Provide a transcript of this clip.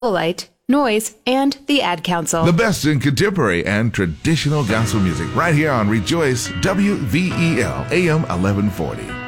Light, Noise, and the Ad Council. The best in contemporary and traditional gospel music right here on Rejoice WVEL AM 1140.